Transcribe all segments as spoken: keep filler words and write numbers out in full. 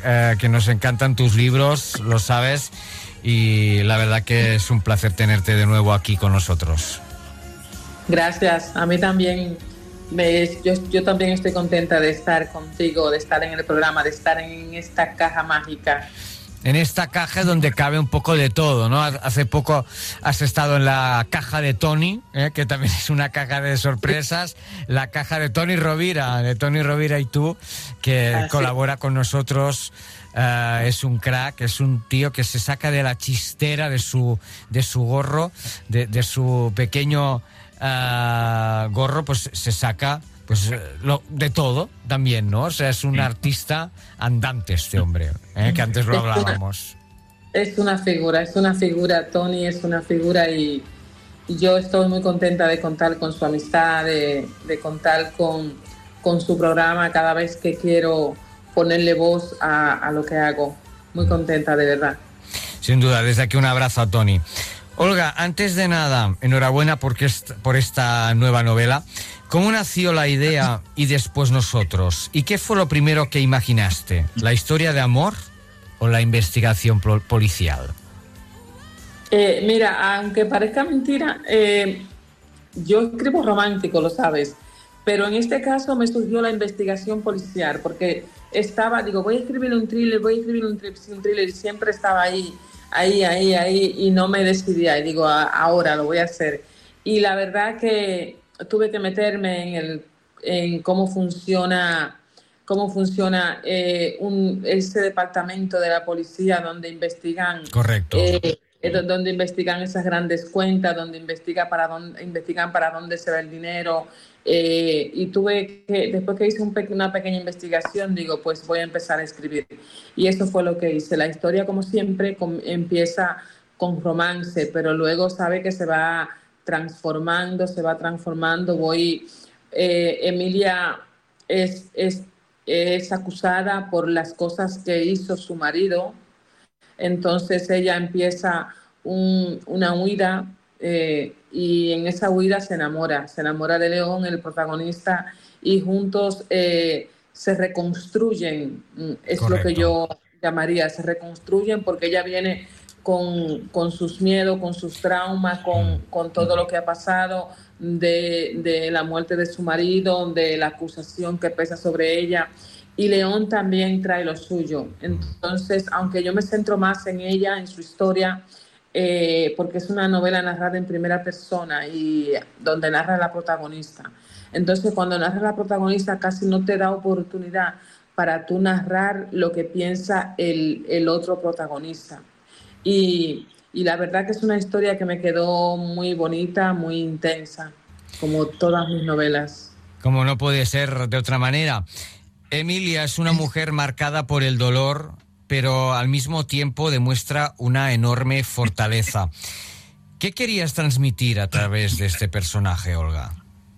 eh, que nos encantan tus libros, lo sabes, y la verdad que es un placer tenerte de nuevo aquí con nosotros. Gracias, a mí también. Me, yo, yo también estoy contenta de estar contigo, de estar en el programa, de estar en esta caja mágica. En esta caja donde cabe un poco de todo, ¿no? Hace poco has estado en la caja de Tony, ¿eh? Que también es una caja de sorpresas, la caja de Tony Rovira, de Tony Rovira y tú, que Así. colabora con nosotros. Uh, es un crack, es un tío que se saca de la chistera de su, de su gorro, de, de su pequeño uh, gorro, pues se saca... Pues lo, de todo también, ¿no? O sea, es un artista andante este hombre, ¿eh? Que antes lo hablábamos. Es una figura, es una figura, Tony es una figura y, y yo estoy muy contenta de contar con su amistad, de, de contar con, con su programa cada vez que quiero ponerle voz a, a lo que hago. Muy contenta, de verdad. Sin duda, desde aquí un abrazo a Tony. Olga, antes de nada, enhorabuena porque est- por esta nueva novela. ¿Cómo nació la idea y después nosotros? ¿Y qué fue lo primero que imaginaste? ¿La historia de amor o la investigación pol- policial? Eh, mira, aunque parezca mentira, eh, yo escribo romántico, lo sabes, pero en este caso me surgió la investigación policial, porque estaba, digo, voy a escribir un thriller, voy a escribir un, tri- un thriller, y siempre estaba ahí, ahí, ahí, ahí, y no me decidía, y digo, a- ahora lo voy a hacer. Y la verdad que tuve que meterme en el, en cómo funciona, cómo funciona eh, un, ese departamento de la policía donde investigan. Correcto. Eh, eh, do- donde investigan esas grandes cuentas, donde investiga para dónde, investigan para dónde se va el dinero. Eh, y tuve que, después que hice un pe- una pequeña investigación, digo, pues voy a empezar a escribir. Y eso fue lo que hice. La historia, como siempre, com- empieza con romance, pero luego sabe que se va transformando, se va transformando. Voy, eh, Emilia es, es, es acusada por las cosas que hizo su marido. Entonces ella empieza un, una huida eh, y en esa huida se enamora, se enamora de León, el protagonista, y juntos eh, se reconstruyen, es lo que Correcto. yo llamaría, se reconstruyen porque ella viene con, con sus miedos, con sus traumas, con, con todo lo que ha pasado, de, de la muerte de su marido, de la acusación que pesa sobre ella. Y León también trae lo suyo. Entonces, aunque yo me centro más en ella, en su historia, eh, porque es una novela narrada en primera persona y donde narra la protagonista. Entonces, cuando narra la protagonista, casi no te da oportunidad para tú narrar lo que piensa el, el otro protagonista. Y, y la verdad que es una historia que me quedó muy bonita, muy intensa, como todas mis novelas. Como no puede ser de otra manera. Emilia es una mujer marcada por el dolor, pero al mismo tiempo demuestra una enorme fortaleza. ¿Qué querías transmitir a través de este personaje, Olga?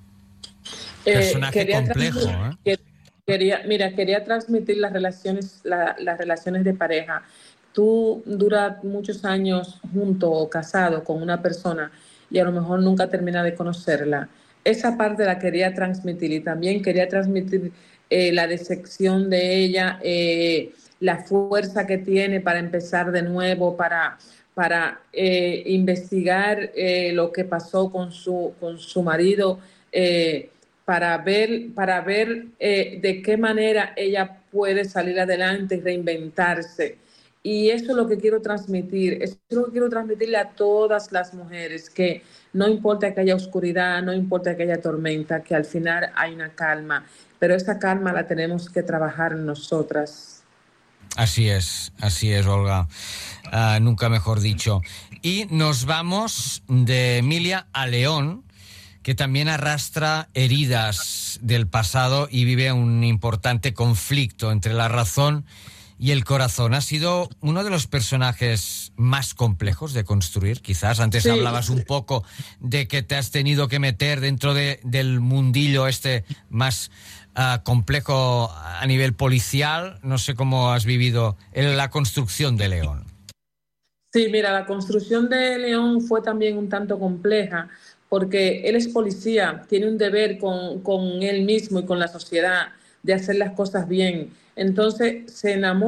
Eh, Personaje quería complejo, transmitir- ¿eh? que- quería, mira, quería transmitir las relaciones, la- las relaciones de pareja. Tú duras muchos años junto o casado con una persona y a lo mejor nunca terminas de conocerla. Esa parte la quería transmitir y también quería transmitir eh, la decepción de ella, eh, la fuerza que tiene para empezar de nuevo, para, para eh, investigar eh, lo que pasó con su, con su marido. Eh, para ver, para ver eh, de qué manera ella puede salir adelante y reinventarse. Y eso es lo que quiero transmitir, eso es lo que quiero transmitirle a todas las mujeres, que no importa que haya oscuridad, no importa que haya tormenta, que al final hay una calma, pero esa calma la tenemos que trabajar nosotras. Así es, así es, Olga. Ah, nunca mejor dicho. Y nos vamos de Emilia a León, que también arrastra heridas del pasado y vive un importante conflicto entre la razón y el corazón. Ha sido uno de los personajes más complejos de construir, quizás. Antes Sí. hablabas un poco de que te has tenido que meter dentro de, del mundillo este más uh, complejo a nivel policial. No sé cómo has vivido en la construcción de León. Sí, mira, la construcción de León fue también un tanto compleja porque él es policía, tiene un deber con, con él mismo y con la sociedad de hacer las cosas bien. Entonces se enamora